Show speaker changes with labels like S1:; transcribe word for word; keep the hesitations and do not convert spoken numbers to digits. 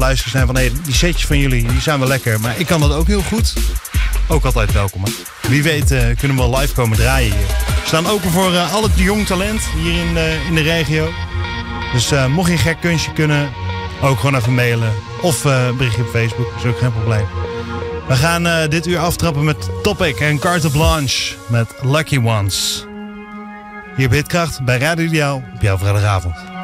S1: luisteren zijn van... Hey, die setjes van jullie die zijn wel lekker, maar ik kan dat ook heel goed. Ook altijd welkom, hè? Wie weet uh, kunnen we wel live komen draaien hier. We staan open voor uh, al het jong talent hier in de, in de regio. Dus uh, mocht je een gek kunstje kunnen, ook gewoon even mailen. Of uh, berichtje op Facebook, is ook geen probleem. We gaan uh, dit uur aftrappen met Topic en Carte Blanche met Lucky Ones. Hier op Hitkracht bij Radio Ideaal op jouw vrijdagavond.